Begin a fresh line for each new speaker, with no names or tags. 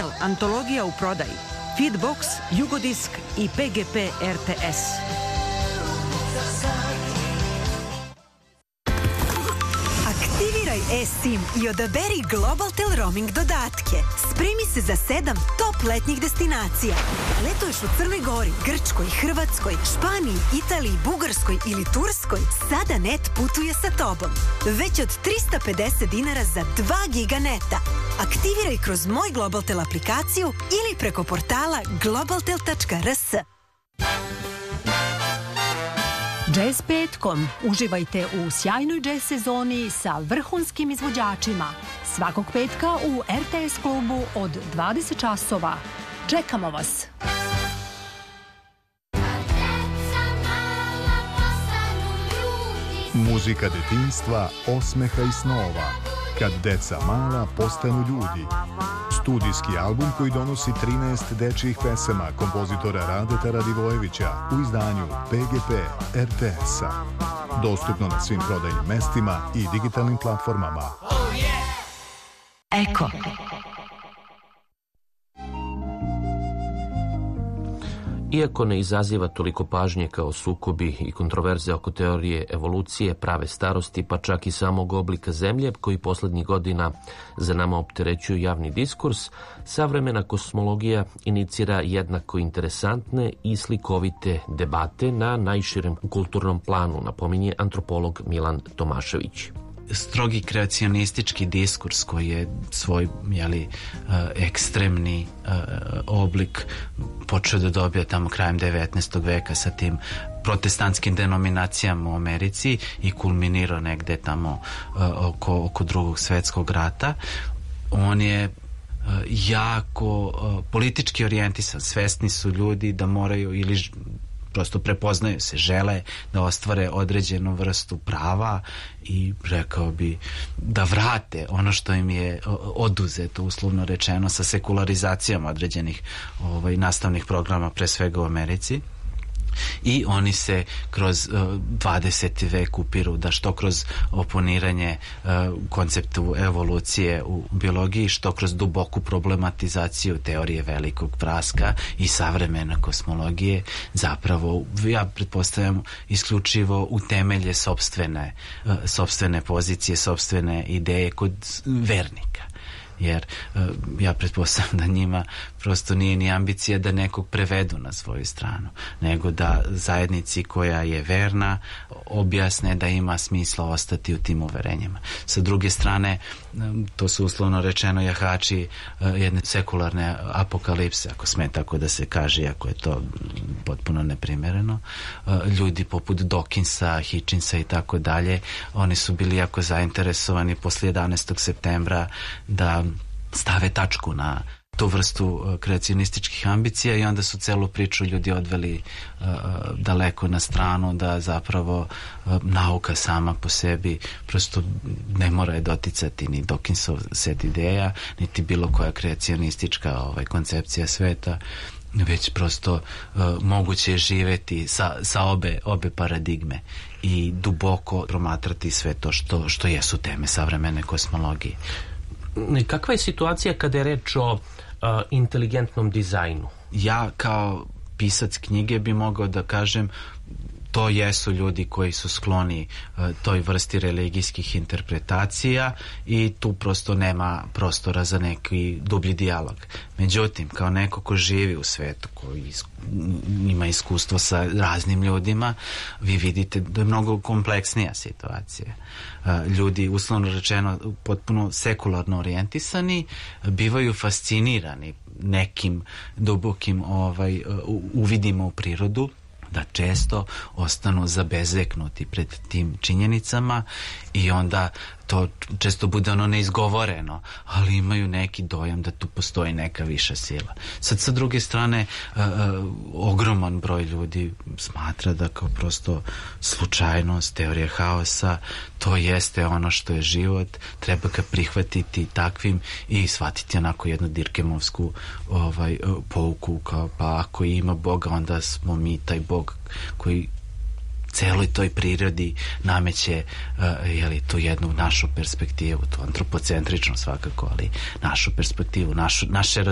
Vinyl antologija u prodaji. Feedbox, Jugodisk i PGP RTS.
Aktiviraj eSIM i odaberi Globaltel roaming dodatke. Spremi se za 7 top letnjih destinacija. Letuješ u Crnoj Gori, Grčkoj, Hrvatskoj, Španiji, Italiji, Bugarskoj ili Turskoj? Sada net putuje sa tobom. Već od 350 dinara za 2 giga neta. Aktiviraj kroz Moj Globaltel aplikaciju ili preko portala globaltel.rs.
Jazz petkom. Uživajte u sjajnoj jazz sezoni sa vrhunskim izvođačima. Svakog petka u RTS klubu od 20 časova. Čekamo vas!
Muzika detinjstva, osmeha i snova. Kad deca mala postanu ljudi. Studijski album koji donosi 13 dečjih pesama kompozitora Radeta Radivojevića u izdanju PGP RTS-a. Dostupno na svim prodajnim mestima i digitalnim platformama.
Eko.
Iako ne izaziva toliko pažnje kao sukobi i kontroverze oko teorije evolucije, prave starosti, pa čak i samog oblika zemlje, koji poslednjih godina za nama opterećuju javni diskurs, savremena kosmologija inicira jednako interesantne i slikovite debate na najširem kulturnom planu, napominje antropolog Milan Tomašević.
Strogi kreacionistički diskurs koji je svoj ekstremni oblik počeo da dobija tamo krajem 19. veka sa tim protestantskim denominacijama u Americi i kulminirao negde tamo oko Drugog svetskog rata. On je jako politički orijentisan. Svesni su ljudi da moraju ili prosto prepoznaju se, žele da ostvare određenu vrstu prava i rekao bi da vrate ono što im je oduzeto, uslovno rečeno, sa sekularizacijom određenih nastavnih programa, pre svega u Americi. I oni se kroz 20. vek upiru da što kroz oponiranje konceptu evolucije u biologiji, što kroz duboku problematizaciju teorije velikog praska i savremene kosmologije, zapravo, ja pretpostavljam, isključivo u temelje sopstvene pozicije, sopstvene ideje kod vernika. Jer ja pretpostavljam da njima prosto nije ni ambicija da nekog prevedu na svoju stranu, nego da zajednici koja je verna objasne da ima smisla ostati u tim uverenjima. Sa druge strane, to su uslovno rečeno jahači jedne sekularne apokalipse, ako sme tako da se kaže, iako je to potpuno neprimereno. Ljudi poput Dawkinsa, Hitchinsa i tako dalje, oni su bili jako zainteresovani posle 11. septembra da stave tačku na tu vrstu kreacionističkih ambicija i onda su celu priču ljudi odveli daleko na stranu, da zapravo nauka sama po sebi prosto ne mora je doticati ni Dawkinsov set ideja, niti bilo koja kreacionistička koncepcija sveta, već prosto moguće je živeti sa obe paradigme i duboko promatrati sve to što jesu teme savremene kosmologije.
Kakva je situacija kada je reč o inteligentnom dizajnu?
Ja kao pisac knjige bi mogao da kažem to jesu ljudi koji su skloni toj vrsti religijskih interpretacija i tu prosto nema prostora za neki dublji dijalog. Međutim, kao neko ko živi u svetu, koji ima iskustvo sa raznim ljudima, vi vidite da je mnogo kompleksnija situacija. Ljudi, uslovno rečeno, potpuno sekularno orijentisani, bivaju fascinirani nekim dubokim uvidima u prirodu, da često ostanu zabezeknuti pred tim činjenicama i onda to često bude ono neizgovoreno, ali imaju neki dojam da tu postoji neka viša sila. Sad, sa druge strane, ogroman broj ljudi smatra da kao prosto slučajnost, teorija haosa, to jeste ono što je život, treba ga prihvatiti takvim i shvatiti onako jednu Dirkemovsku pouku, kao pa ako ima Boga, onda smo mi taj Bog koji celoj toj prirodi nameće tu jednu našu perspektivu, tu antropocentričnu svakako, ali našu perspektivu, naše